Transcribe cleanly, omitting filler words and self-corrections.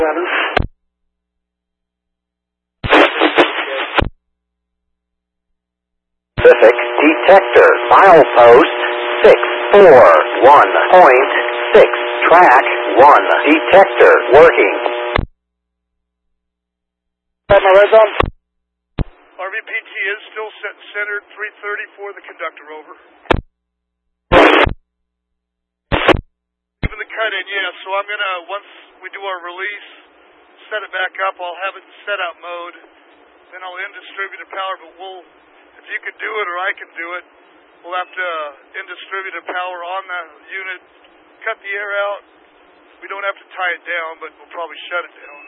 Pacific detector, milepost 641.6, track 1, detector working. My red zone. RVPT is still centered 330 for the conductor, over. Even the cut-in, yeah, so I'm going to, once we do our release, set it back up, I'll have it in set-out mode, then I'll end distributed power, but if you can do it or I can do it, we'll have to end distributed power on the unit, cut the air out. We don't have to tie it down, but we'll probably shut it down.